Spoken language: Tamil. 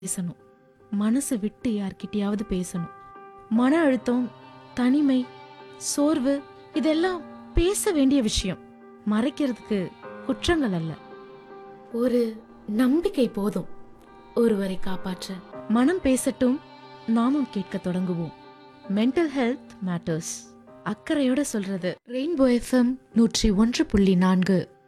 பேசணும். மனசு விட்டு யார்கிட்டயாவது பேசணும். மன அழுத்தம், தனிமை, சோர்வு இதெல்லாம் பேச வேண்டிய விஷயம். மறைக்கிறதுக்கு குற்றங்கள் அல்ல. ஒரு நம்பிக்கை போதும் ஒருவரை காப்பாற்ற. மனம் பேசட்டும், நாமும் கேட்க தொடங்குவோம். Mental health matters. அக்கறையோட சொல்றது ரெயின்போ FM 101.4.